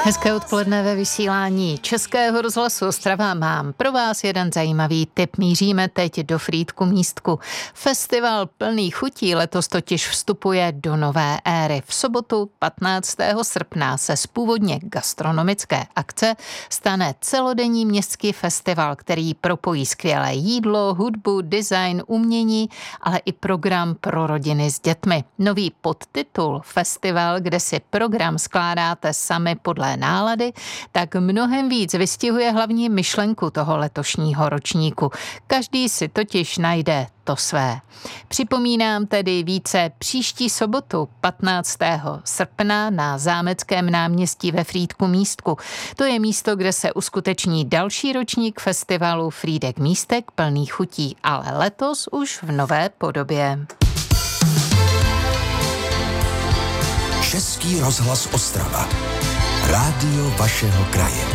Hezké odpoledne ve vysílání Českého rozhlasu Ostrava. Mám pro vás jeden zajímavý tip. Míříme teď do Frýdku Místku. Festival plný chutí letos totiž vstupuje do nové éry. V sobotu 15. srpna se z původně gastronomické akce stane celodenní městský festival, který propojí skvělé jídlo, hudbu, design, umění, ale i program pro rodiny s dětmi. Nový podtitul Festival, kde si program skládáte sami podle nálady, tak mnohem víc vystihuje hlavní myšlenku toho letošního ročníku. Každý si totiž najde to své. Připomínám tedy více příští sobotu 15. srpna na Zámeckém náměstí ve Frýdku Místku. To je místo, kde se uskuteční další ročník festivalu Frýdek Místek plný chutí, ale letos už v nové podobě. Český rozhlas Ostrava. Rádio vašeho kraje.